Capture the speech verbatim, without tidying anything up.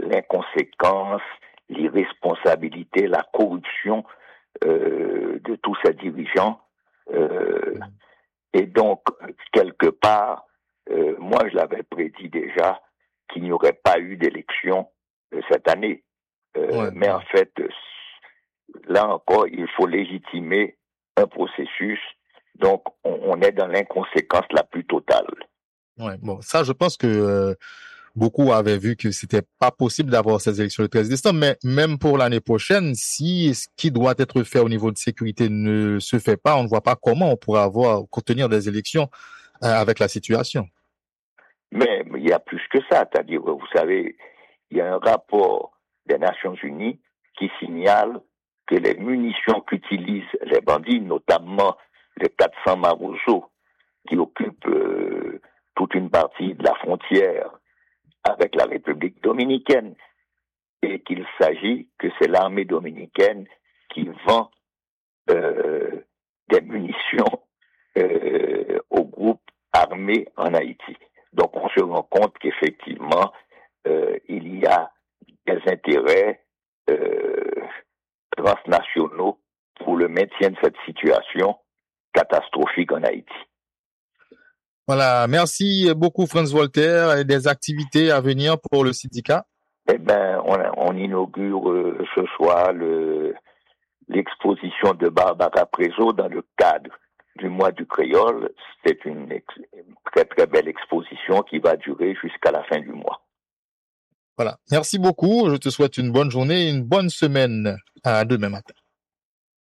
l'inconséquence, l'irresponsabilité, la corruption euh, de tous ces dirigeants. Euh, et donc, quelque part, euh, moi, je l'avais prédit déjà qu'il n'y aurait pas eu d'élection euh, cette année. Euh, Ouais, mais ouais. en fait, là encore, il faut légitimer un processus. Donc, on, on est dans l'inconséquence la plus totale. Ouais. Bon, ça, je pense que euh, beaucoup avaient vu que c'était pas possible d'avoir ces élections le treize décembre, mais même pour l'année prochaine, si ce qui doit être fait au niveau de sécurité ne se fait pas, on ne voit pas comment on pourra avoir, contenir des élections euh, avec la situation. Mais il y a plus que ça, c'est-à-dire, vous savez, il y a un rapport des Nations Unies qui signale que les munitions qu'utilisent les bandits, notamment le quatre cents Marujo, qui occupe euh, toute une partie de la frontière avec la République dominicaine, et qu'il s'agit que c'est l'armée dominicaine qui vend euh, des munitions euh, aux groupes armés en Haïti. Donc on se rend compte qu'effectivement, euh, il y a des intérêts euh, transnationaux pour le maintien de cette situation catastrophique en Haïti. Voilà, merci beaucoup Franz Voltaire et des activités à venir pour le syndicat. Eh ben, on, on inaugure euh, ce soir le, l'exposition de Barbara Prézo dans le cadre du mois du créole. C'est une, ex, une très très belle exposition qui va durer jusqu'à la fin du mois. Voilà, merci beaucoup. Je te souhaite une bonne journée et une bonne semaine. À demain matin.